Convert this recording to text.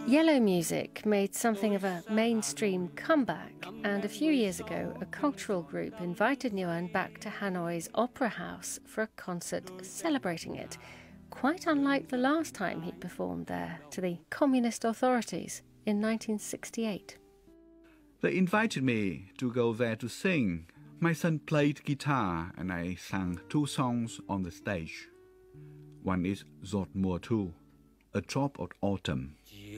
Yellow music made something of a mainstream comeback, and a few years ago a cultural group invited Nguyen back to Hanoi's Opera House for a concert celebrating it, quite unlike the last time he performed there to the communist authorities in 1968. They invited me to go there to sing. My son played guitar and I sang 2 songs on the stage. One is Giọt mùa thu, A Drop of Autumn.